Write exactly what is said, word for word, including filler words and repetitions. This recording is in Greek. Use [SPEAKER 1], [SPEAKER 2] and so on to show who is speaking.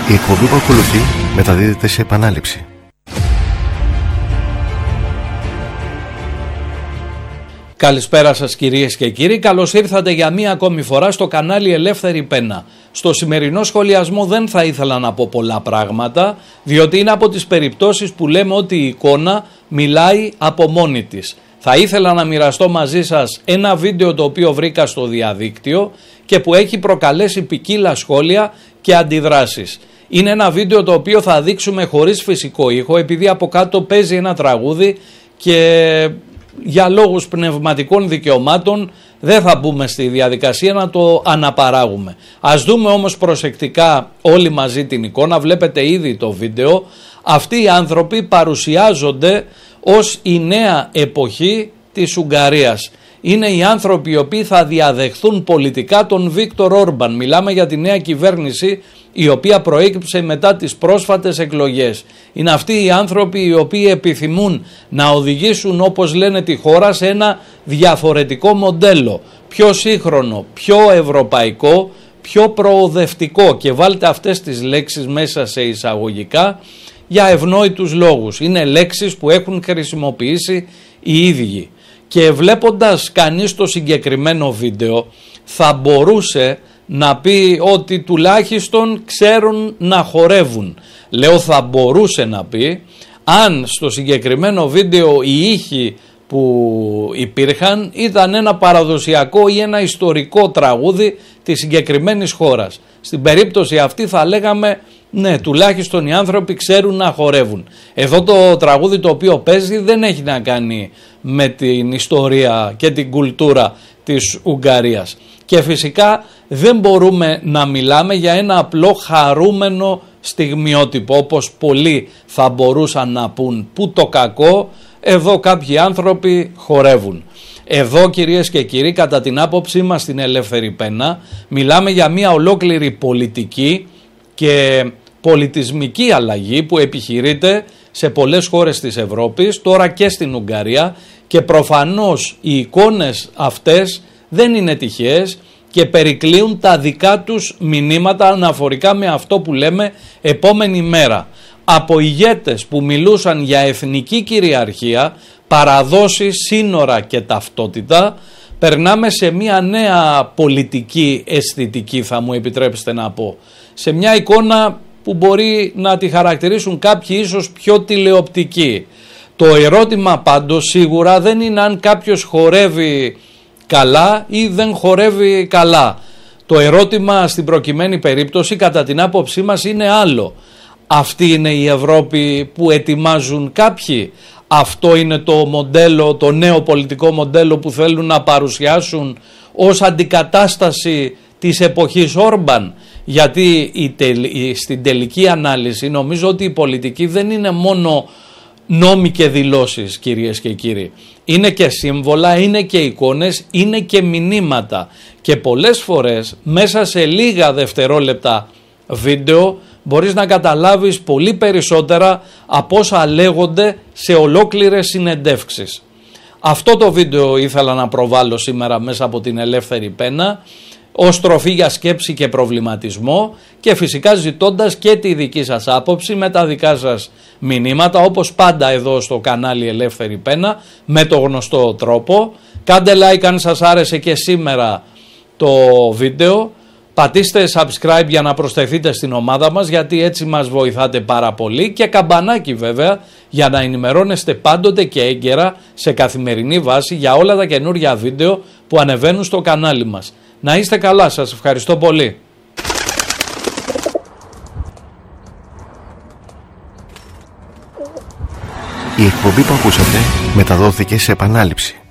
[SPEAKER 1] Η εκπομπή που ακολουθεί μεταδίδεται σε επανάληψη.
[SPEAKER 2] Καλησπέρα σας κυρίες και κύριοι, καλώς ήρθατε για μία ακόμη φορά στο κανάλι Ελεύθερη Πένα. Στο σημερινό σχολιασμό δεν θα ήθελα να πω πολλά πράγματα, διότι είναι από τις περιπτώσεις που λέμε ότι η εικόνα μιλάει από μόνη της. Θα ήθελα να μοιραστώ μαζί σας ένα βίντεο το οποίο βρήκα στο διαδίκτυο και που έχει προκαλέσει ποικίλα σχόλια και αντιδράσεις. Είναι ένα βίντεο το οποίο θα δείξουμε χωρίς φυσικό ήχο, επειδή από κάτω παίζει ένα τραγούδι και για λόγους πνευματικών δικαιωμάτων δεν θα μπούμε στη διαδικασία να το αναπαράγουμε. Ας δούμε όμως προσεκτικά όλοι μαζί την εικόνα. Βλέπετε ήδη το βίντεο. Αυτοί οι άνθρωποι παρουσιάζονται ως η νέα εποχή της Ουγγαρίας. Είναι οι άνθρωποι οι οποίοι θα διαδεχθούν πολιτικά τον Βίκτορ Όρμπαν. Μιλάμε για τη νέα κυβέρνηση η οποία προέκυψε μετά τις πρόσφατες εκλογές. Είναι αυτοί οι άνθρωποι οι οποίοι επιθυμούν να οδηγήσουν, όπως λένε, τη χώρα σε ένα διαφορετικό μοντέλο, πιο σύγχρονο, πιο ευρωπαϊκό, πιο προοδευτικό, και βάλτε αυτές τις λέξεις μέσα σε εισαγωγικά για ευνόητους λόγους. Είναι λέξεις που έχουν χρησιμοποιήσει οι ίδιοι. Και βλέποντας κανείς το συγκεκριμένο βίντεο θα μπορούσε να πει ότι τουλάχιστον ξέρουν να χορεύουν. Λέω θα μπορούσε να πει, αν στο συγκεκριμένο βίντεο οι ήχοι που υπήρχαν ήταν ένα παραδοσιακό ή ένα ιστορικό τραγούδι της συγκεκριμένης χώρας. Στην περίπτωση αυτή θα λέγαμε ναι, τουλάχιστον οι άνθρωποι ξέρουν να χορεύουν. Εδώ το τραγούδι το οποίο παίζει δεν έχει να κάνει με την ιστορία και την κουλτούρα της Ουγγαρίας. Και φυσικά δεν μπορούμε να μιλάμε για ένα απλό χαρούμενο στιγμιότυπο, όπως πολλοί θα μπορούσαν να πούν. Πού το κακό, εδώ κάποιοι άνθρωποι χορεύουν. Εδώ κυρίες και κύριοι, κατά την άποψή μας στην Ελεύθερη Πένα, μιλάμε για μια ολόκληρη πολιτική και πολιτισμική αλλαγή που επιχειρείται σε πολλές χώρες της Ευρώπης, τώρα και στην Ουγγαρία, και προφανώς οι εικόνες αυτές δεν είναι τυχαίες και περικλείουν τα δικά τους μηνύματα αναφορικά με αυτό που λέμε επόμενη μέρα. Από ηγέτες που μιλούσαν για εθνική κυριαρχία, παραδόσεις, σύνορα και ταυτότητα, περνάμε σε μια νέα πολιτική αισθητική, θα μου επιτρέψετε να πω. Σε μια εικόνα που μπορεί να τη χαρακτηρίσουν κάποιοι ίσως πιο τηλεοπτική. Το ερώτημα πάντως σίγουρα δεν είναι αν κάποιος χορεύει καλά ή δεν χορεύει καλά. Το ερώτημα στην προκειμένη περίπτωση κατά την άποψή μας είναι άλλο. Αυτή είναι η Ευρώπη που ετοιμάζουν κάποιοι. Αυτό είναι το μοντέλο, το νέο πολιτικό μοντέλο που θέλουν να παρουσιάσουν ως αντικατάσταση της εποχής Όρμπαν. Γιατί η τελ, η, στην τελική ανάλυση νομίζω ότι η πολιτική δεν είναι μόνο νόμοι και δηλώσεις, κυρίες και κύριοι. Είναι και σύμβολα, είναι και εικόνες, είναι και μηνύματα. Και πολλές φορές μέσα σε λίγα δευτερόλεπτα βίντεο μπορείς να καταλάβεις πολύ περισσότερα από όσα λέγονται σε ολόκληρες συνεντεύξεις. Αυτό το βίντεο ήθελα να προβάλλω σήμερα μέσα από την Ελεύθερη Πένα, ως τροφή για σκέψη και προβληματισμό, και φυσικά ζητώντας και τη δική σας άποψη με τα δικά σας μηνύματα, όπως πάντα εδώ στο κανάλι Ελεύθερη Πένα, με το γνωστό τρόπο. Κάντε like αν σας άρεσε και σήμερα το βίντεο, πατήστε subscribe για να προσθεθείτε στην ομάδα μας, γιατί έτσι μας βοηθάτε πάρα πολύ, και καμπανάκι βέβαια για να ενημερώνεστε πάντοτε και έγκαιρα σε καθημερινή βάση για όλα τα καινούργια βίντεο που ανεβαίνουν στο κανάλι μας. Να είστε καλά, σας ευχαριστώ πολύ.
[SPEAKER 1] Η εκπομπή που ακούσατε μεταδόθηκε σε επανάληψη.